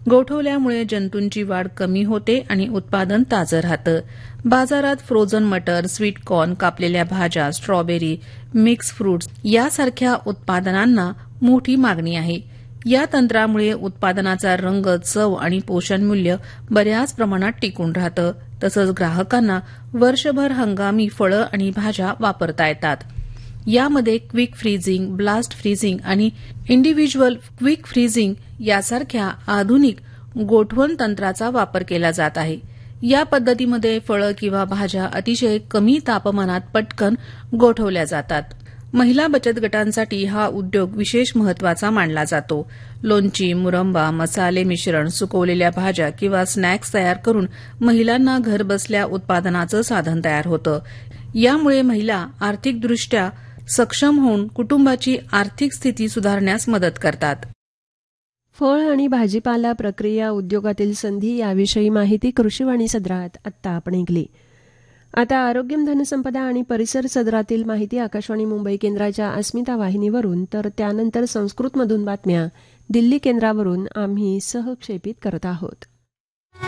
गोठवल्यामुळे जंतूंची वाढ कमी होते आणि उत्पादन ताजं राहतं. बाजारात फ्रोझन मटर, स्वीट कॉर्न, कापलेल्या भाज्या, स्ट्रॉबेरी, मिक्स फ्रुट्स यासारख्या उत्पादनांना मोठी मागणी आहे. या तंत्रामुळे उत्पादनाचा रंग, चव आणि पोषण मूल्य बऱ्याच प्रमाणात टिकून राहतं. तसंच ग्राहकांना वर्षभर हंगामी फळं आणि भाज्या वापरता येतात. यामध्ये क्विक फ्रीजिंग, ब्लास्ट फ्रीजिंग आणि इंडिव्हिज्युअल क्विक फ्रीजिंग यासारख्या आधुनिक गोठवण तंत्राचा वापर केला जात आहे. या पद्धतीमध्ये फळं किंवा भाज्या अतिशय कमी तापमानात पटकन गोठवल्या जातात. महिला बचत गटांसाठी हा उद्योग विशेष महत्वाचा मानला जातो. लोणची, मुरंबा, मसाले मिश्रण, सुकवलेल्या भाज्या किंवा स्नॅक्स तयार करून महिलांना घरबसल्या उत्पादनाचं साधन तयार होतं. यामुळे महिला आर्थिकदृष्ट्या सक्षम होऊन कुटुंबाची आर्थिक स्थिती सुधारण्यास मदत करतात. फळ आणि भाजीपाला प्रक्रिया उद्योगातील संधी याविषयी माहिती कृषीवाणी सदरात आत्ता आपण ऐकली. आता आरोग्यम, धनसंपदा आणि परिसर सदरातील माहिती आकाशवाणी मुंबई केंद्राच्या अस्मिता वाहिनीवरून, तर त्यानंतर संस्कृतमधून बातम्या दिल्ली केंद्रावरून आम्ही सहक्षेपित करत आहोत.